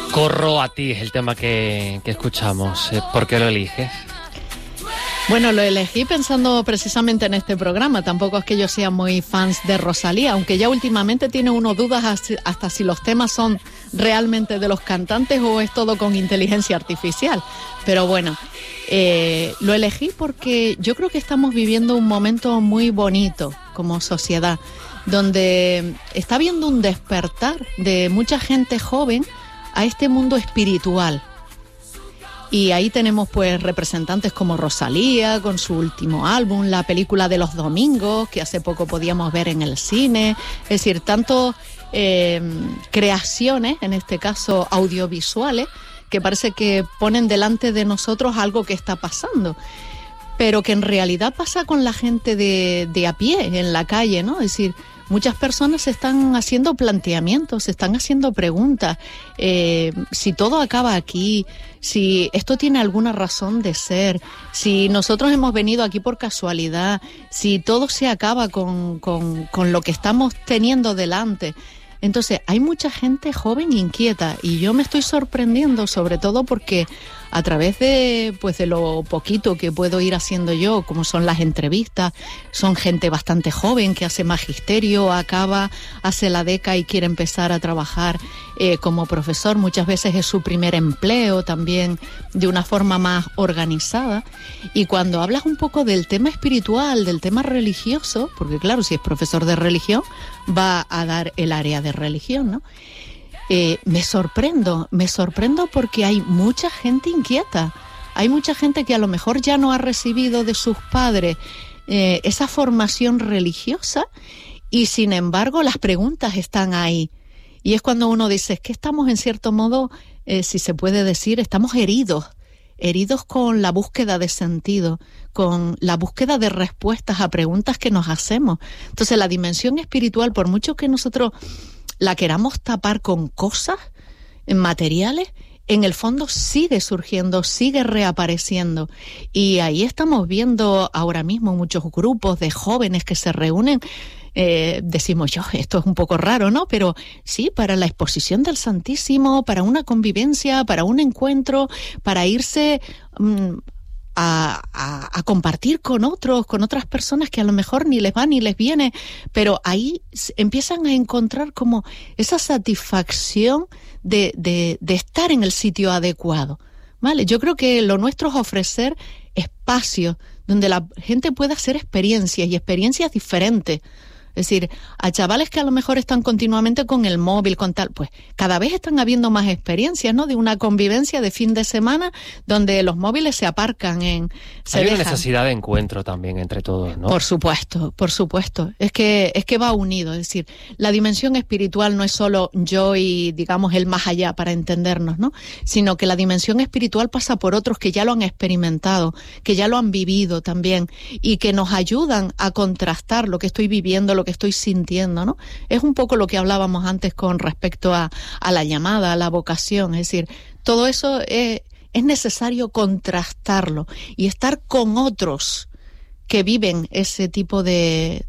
Corro a ti es el tema que escuchamos. ¿Por qué lo eliges? Bueno, lo elegí pensando precisamente en este programa. Tampoco es que yo sea muy fans de Rosalía, aunque ya últimamente tiene uno dudas hasta si los temas son realmente de los cantantes o es todo con inteligencia artificial. Pero bueno, lo elegí porque yo creo que estamos viviendo un momento muy bonito como sociedad, donde está habiendo un despertar de mucha gente joven a este mundo espiritual. Y ahí tenemos pues representantes como Rosalía con su último álbum, la película de los domingos que hace poco podíamos ver en el cine, es decir, tanto creaciones, en este caso audiovisuales, que parece que ponen delante de nosotros algo que está pasando, pero que en realidad pasa con la gente de a pie, en la calle, ¿no? Es decir, muchas personas se están haciendo planteamientos, se están haciendo preguntas, si todo acaba aquí, si esto tiene alguna razón de ser, si nosotros hemos venido aquí por casualidad, si todo se acaba con lo que estamos teniendo delante. Entonces, hay mucha gente joven inquieta y yo me estoy sorprendiendo, sobre todo porque a través de lo poquito que puedo ir haciendo yo, como son las entrevistas, son gente bastante joven que hace magisterio, hace la DECA y quiere empezar a trabajar como profesor. Muchas veces es su primer empleo también, de una forma más organizada. Y cuando hablas un poco del tema espiritual, del tema religioso, porque claro, si es profesor de religión, va a dar el área de religión, ¿no? Me sorprendo porque hay mucha gente inquieta, hay mucha gente que a lo mejor ya no ha recibido de sus padres esa formación religiosa y sin embargo las preguntas están ahí. Y es cuando uno dice, es que estamos en cierto modo, si se puede decir, estamos heridos con la búsqueda de sentido, con la búsqueda de respuestas a preguntas que nos hacemos. Entonces la dimensión espiritual, por mucho que nosotros la queramos tapar con cosas materiales, en el fondo sigue surgiendo, sigue reapareciendo. Y ahí estamos viendo ahora mismo muchos grupos de jóvenes que se reúnen. Decimos, esto es un poco raro, ¿no? Pero sí, para la exposición del Santísimo, para una convivencia, para un encuentro, para irse a compartir con otras personas que a lo mejor ni les va ni les viene, pero ahí empiezan a encontrar como esa satisfacción de estar en el sitio adecuado, ¿vale? Yo creo que lo nuestro es ofrecer espacios donde la gente pueda hacer experiencias y experiencias diferentes. Es decir, a chavales que a lo mejor están continuamente con el móvil, con tal, pues cada vez están habiendo más experiencias, ¿no? De una convivencia de fin de semana donde los móviles se aparcan Hay una necesidad de encuentro también entre todos, ¿no? Por supuesto. Es que va unido. Es decir, la dimensión espiritual no es solo yo y, digamos, el más allá para entendernos, ¿no? Sino que la dimensión espiritual pasa por otros que ya lo han experimentado, que ya lo han vivido también y que nos ayudan a contrastar lo que estoy viviendo, lo que estoy sintiendo, ¿no? Es un poco lo que hablábamos antes con respecto a la llamada, a la vocación. Es decir, todo eso es necesario contrastarlo y estar con otros que viven ese tipo de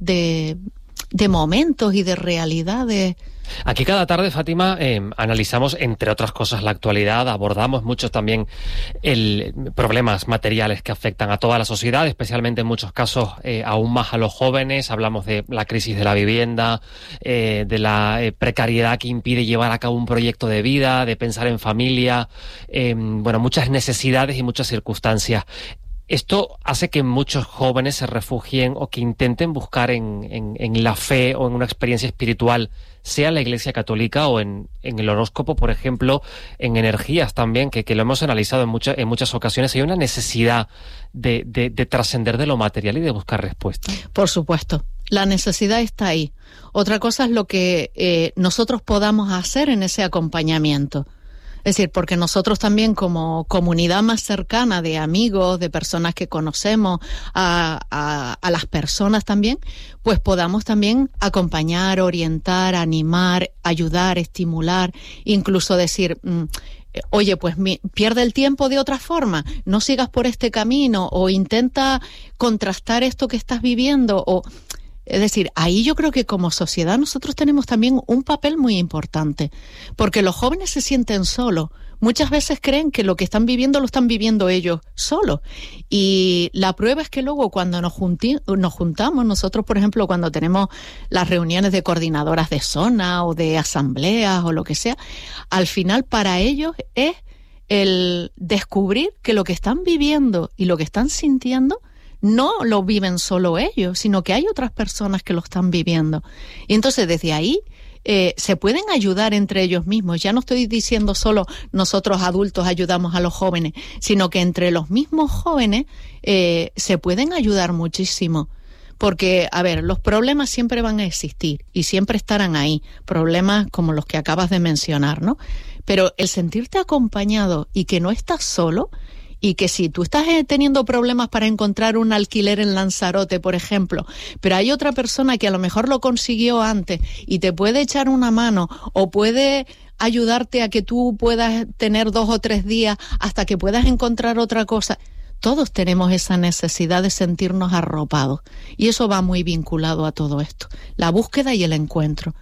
momentos y de realidades. Aquí cada tarde, Fátima, analizamos, entre otras cosas, la actualidad, abordamos mucho también problemas materiales que afectan a toda la sociedad, especialmente en muchos casos aún más a los jóvenes. Hablamos de la crisis de la vivienda, de la precariedad que impide llevar a cabo un proyecto de vida, de pensar en familia, muchas necesidades y muchas circunstancias. Esto hace que muchos jóvenes se refugien o que intenten buscar en la fe o en una experiencia espiritual, sea en la Iglesia Católica o en el horóscopo, por ejemplo, en energías también, que lo hemos analizado en muchas ocasiones. Hay una necesidad de trascender de lo material y de buscar respuestas. Por supuesto, la necesidad está ahí. Otra cosa es lo que nosotros podamos hacer en ese acompañamiento. Es decir, porque nosotros también como comunidad más cercana de amigos, de personas que conocemos, a las personas también, pues podamos también acompañar, orientar, animar, ayudar, estimular, incluso decir, oye, pues pierde el tiempo de otra forma, no sigas por este camino o intenta contrastar esto que estás viviendo o... Es decir, ahí yo creo que como sociedad nosotros tenemos también un papel muy importante, porque los jóvenes se sienten solos. Muchas veces creen que lo que están viviendo lo están viviendo ellos solos. Y la prueba es que luego cuando nos juntamos, nosotros, por ejemplo, cuando tenemos las reuniones de coordinadoras de zona o de asambleas o lo que sea, al final para ellos es el descubrir que lo que están viviendo y lo que están sintiendo no lo viven solo ellos, sino que hay otras personas que lo están viviendo. Y entonces desde ahí se pueden ayudar entre ellos mismos. Ya no estoy diciendo solo nosotros adultos ayudamos a los jóvenes, sino que entre los mismos jóvenes se pueden ayudar muchísimo. Porque, a ver, los problemas siempre van a existir y siempre estarán ahí, problemas como los que acabas de mencionar, ¿no? Pero el sentirte acompañado y que no estás solo, y que si tú estás teniendo problemas para encontrar un alquiler en Lanzarote, por ejemplo, pero hay otra persona que a lo mejor lo consiguió antes y te puede echar una mano o puede ayudarte a que tú puedas tener 2 o 3 días hasta que puedas encontrar otra cosa. Todos tenemos esa necesidad de sentirnos arropados y eso va muy vinculado a todo esto, la búsqueda y el encuentro.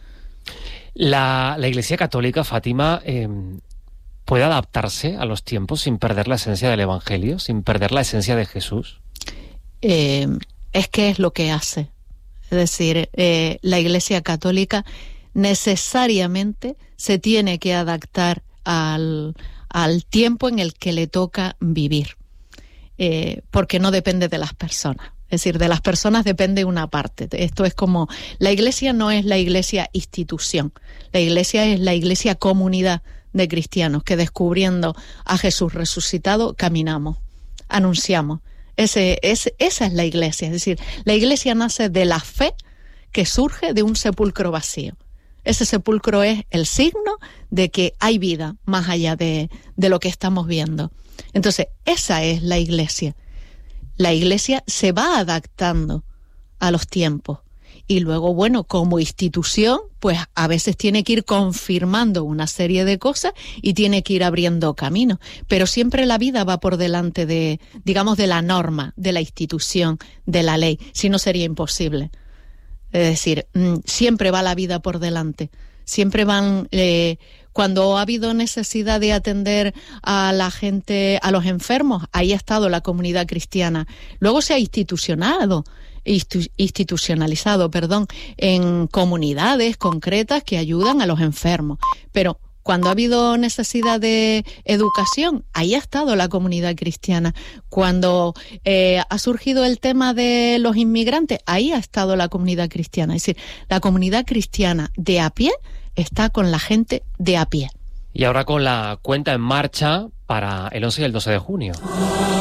La Iglesia Católica, Fátima, ¿puede adaptarse a los tiempos sin perder la esencia del Evangelio, sin perder la esencia de Jesús? Es que es lo que hace. Es decir, la Iglesia Católica necesariamente se tiene que adaptar al tiempo en el que le toca vivir, porque no depende de las personas. Es decir, de las personas depende una parte. Esto es como, la Iglesia no es la Iglesia institución, la Iglesia es la Iglesia comunidad de cristianos que descubriendo a Jesús resucitado caminamos, anunciamos. Esa es la Iglesia. Es decir, la Iglesia nace de la fe que surge de un sepulcro vacío. Ese sepulcro es el signo de que hay vida más allá de lo que estamos viendo. Entonces, esa es la Iglesia. La Iglesia se va adaptando a los tiempos. Y luego, bueno, como institución, pues a veces tiene que ir confirmando una serie de cosas y tiene que ir abriendo caminos. Pero siempre la vida va por delante de, digamos, de la norma, de la institución, de la ley. Si no, sería imposible. Es decir, siempre va la vida por delante. Siempre van, cuando ha habido necesidad de atender a la gente, a los enfermos, ahí ha estado la comunidad cristiana. Luego se ha institucionalizado, en comunidades concretas que ayudan a los enfermos. Pero cuando ha habido necesidad de educación, ahí ha estado la comunidad cristiana. Cuando ha surgido el tema de los inmigrantes, ahí ha estado la comunidad cristiana. Es decir, la comunidad cristiana de a pie está con la gente de a pie. Y ahora con la cuenta en marcha para el 11 y el 12 de junio.